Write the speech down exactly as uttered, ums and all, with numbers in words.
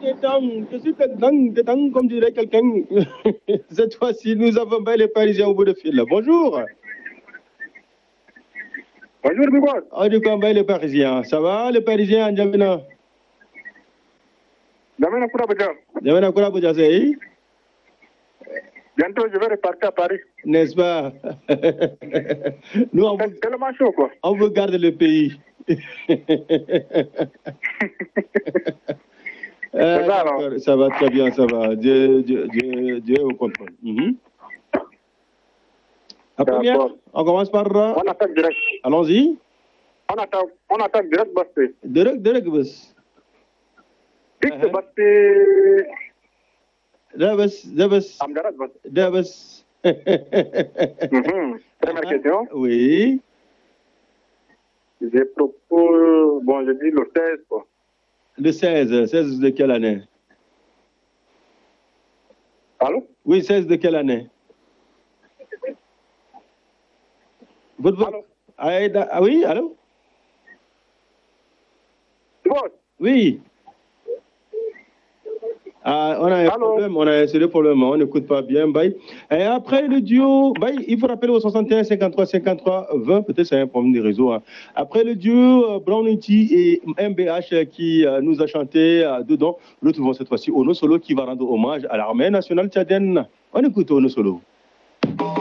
détends, je suis détends, détends, comme dirait quelqu'un. Cette fois-ci, nous avons bien les Parisiens au bout de fil. Bonjour. Bonjour, Bigos. On dit quoi, les Parisiens? Ça va, les Parisiens, N'Djamena? N'Djamena Koura Boudia. N'Djamena Koura Boudia, c'est? Bientôt, je vais repartir à Paris. N'est-ce pas? Nous, on C'est tellement chaud, quoi. On veut garder le pays. Ah, ça, alors. Ça va très bien, ça va. Dieu, Dieu, Dieu, Dieu est au contrôle. Mm-hmm. La première, on commence par... On attaque direct. Allons-y. On attaque, on attaque direct, Basté. Direct, direct, Bas. Direct, Basté. Dabas, Dabas. Amgarat, Basté. Dabas. mm-hmm. Première question. Oui. Je propose, bon, je dis le seize, quoi. Le seize, seize de quelle année? Allô? Oui, seize de quelle année? Votre vote? Allô? Ah oui, allô? Vote. Oui. Ah, on a un Allô? problème, on a un sérieux problème, on n'écoute pas bien. Bye. Et après le duo, bye, il faut rappeler au soixante et un cinquante-trois cinquante-trois vingt, peut-être c'est un problème de réseau. Hein. Après le duo, Brown Iti et M B H qui euh, nous a chanté euh, dedans, retrouvons cette fois-ci Ono Solo qui va rendre hommage à l'armée nationale tchadienne. On écoute Ono Solo.